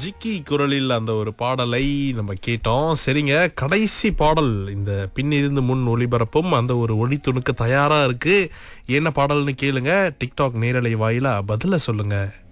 ஜிக்கி குரலில் அந்த ஒரு பாடலை நம்ம கேட்டோம். சரிங்க, கடைசி பாடல் இந்த பின்னிருந்து முன் ஒளிபரப்பும் அந்த ஒரு ஒளி துணுக்கு தயாரா இருக்கு. என்ன பாடல்னு கேளுங்க. டிக்டாக் நேரலை வாயிலா பதில சொல்லுங்க.